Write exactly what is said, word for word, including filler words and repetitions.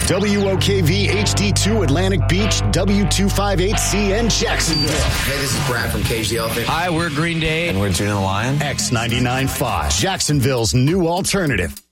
W O K V H D two Atlantic Beach, W two fifty-eight C N Jacksonville. Hey, this is Brad from Cage the Elephant. Hi, we're Green Day. And we're Gina the Lion. X ninety-nine point five, Jacksonville's new alternative.